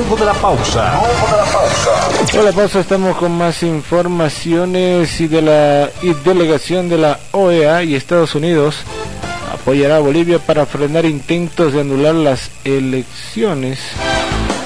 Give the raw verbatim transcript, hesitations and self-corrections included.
Luego de la pausa. Luego de la pausa. Luego de la pausa estamos con más informaciones y de la y delegación de la O E A y Estados Unidos apoyará a Bolivia para frenar intentos de anular las elecciones